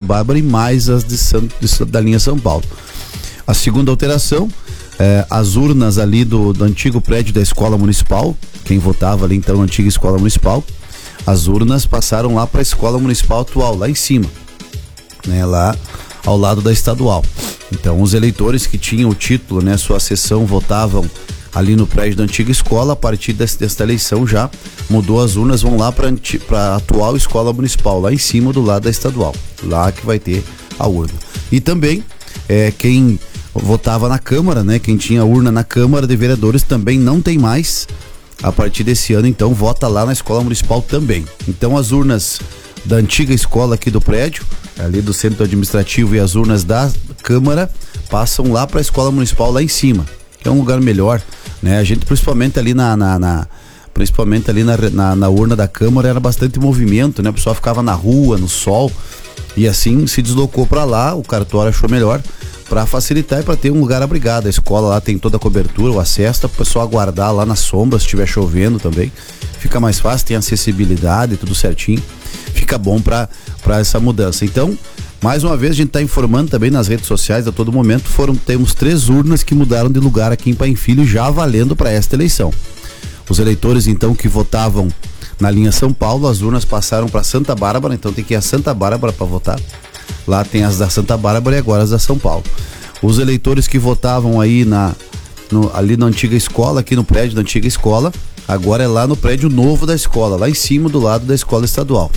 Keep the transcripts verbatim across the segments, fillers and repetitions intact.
Bárbara e mais as de Santo, de, da linha São Paulo. A segunda alteração, é, as urnas ali do, do antigo prédio da Escola Municipal, quem votava ali então na antiga Escola Municipal, as urnas passaram lá para a Escola Municipal atual, lá em cima, né, lá ao lado da estadual. Então os eleitores que tinham o título, né, sua sessão, votavam ali no prédio da antiga escola. A partir desse, desta eleição já mudou, as urnas vão lá para a atual Escola Municipal, lá em cima do lado da estadual, lá que vai ter a urna. E também é, quem votava na Câmara, né, quem tinha urna na Câmara de Vereadores também não tem mais. A partir desse ano, então, vota lá na Escola Municipal também. Então as urnas da antiga escola aqui do prédio, ali do centro administrativo, e as urnas da Câmara passam lá para a Escola Municipal lá em cima, que é um lugar melhor, né? A gente, principalmente ali na, na, na principalmente ali na, na, na urna da Câmara, era bastante movimento, né? O pessoal ficava na rua, no sol, e assim se deslocou para lá. O cartório achou melhor para facilitar e para ter um lugar abrigado. A escola lá tem toda a cobertura, o acesso, para o pessoal aguardar lá na sombra, se estiver chovendo também, fica mais fácil, tem acessibilidade, tudo certinho, fica bom para para essa mudança. Então, mais uma vez, a gente está informando também nas redes sociais a todo momento. Foram, temos três urnas que mudaram de lugar aqui em Paim Filho, já valendo para esta eleição. Os eleitores, então, que votavam na linha São Paulo, as urnas passaram para Santa Bárbara, então tem que ir a Santa Bárbara para votar. Lá tem as da Santa Bárbara e agora as da São Paulo. Os eleitores que votavam aí na, no, ali na antiga escola, aqui no prédio da antiga escola, agora é lá no prédio novo da escola, lá em cima do lado da escola estadual.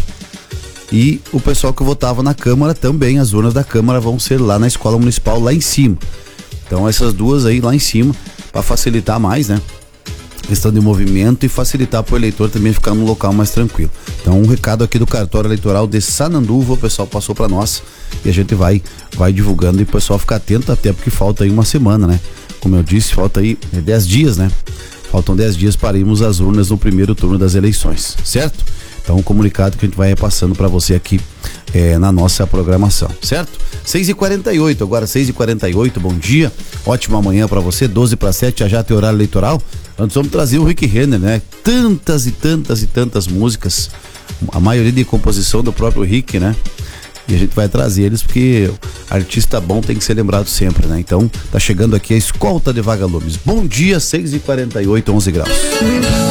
E o pessoal que votava na Câmara também, as urnas da Câmara vão ser lá na Escola Municipal, lá em cima. Então essas duas aí lá em cima, para facilitar mais, né? Questão de movimento e facilitar para o eleitor também ficar num local mais tranquilo. Então um recado aqui do cartório eleitoral de Sananduva, o pessoal passou para nós e a gente vai, vai divulgando, e o pessoal fica atento, até porque falta aí uma semana, né? Como eu disse, falta aí dez dias, né? Faltam dez dias para irmos às urnas no primeiro turno das eleições, certo? Então, um comunicado que a gente vai repassando para você aqui é, na nossa programação, certo? seis e quarenta e oito, agora seis e quarenta e oito, bom dia, ótima manhã para você, doze para sete, já já tem horário eleitoral. Antes vamos trazer o Rick Renner, né? Tantas e tantas e tantas músicas, a maioria de composição do próprio Rick, né? E a gente vai trazer eles porque artista bom tem que ser lembrado sempre, né? Então, tá chegando aqui a Escolta de Vagalumes. Bom dia, seis e quarenta e oito, onze graus.